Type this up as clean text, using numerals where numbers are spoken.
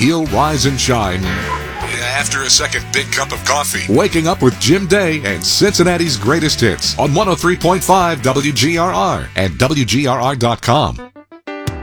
he'll rise and shine after a second big cup of coffee. Waking Up with Jim Day and Cincinnati's greatest hits on 103.5 WGRR and WGRR.com.